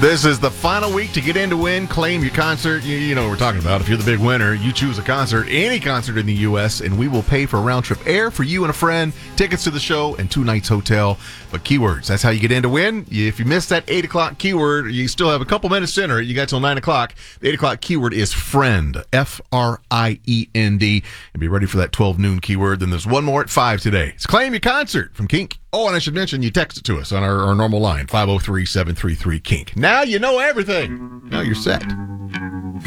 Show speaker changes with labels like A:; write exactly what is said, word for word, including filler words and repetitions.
A: This is the final week to get in to win. Claim your concert. You, you know what we're talking about. If you're the big winner, you choose a concert, any concert in the U S, and we will pay for round-trip air for you and a friend, tickets to the show, and two nights hotel. But keywords, that's how you get in to win. If you missed that eight o'clock keyword, you still have a couple minutes to enter it. You got till nine o'clock. The eight o'clock keyword is friend, F R I E N D. And be ready for that twelve noon keyword. Then there's one more at five today. It's Claim Your Concert from Kink. Oh, and I should mention, you text it to us on our, our normal line, five oh three, seven three three, KINK. Now you know everything. Now you're set.